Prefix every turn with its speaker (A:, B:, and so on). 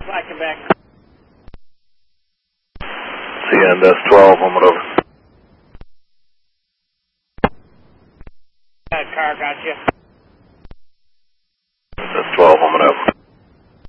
A: Flashing back.
B: CNS 12, home it over.
A: Car got you.